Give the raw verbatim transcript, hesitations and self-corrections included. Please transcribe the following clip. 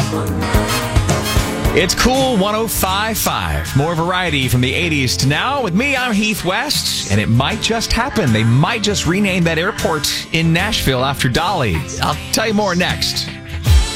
It's Cool one oh five point five. More variety from the eighties to now. With me, I'm Heath West, and it might just happen. They might just rename that airport in Nashville after Dolly. I'll tell you more next.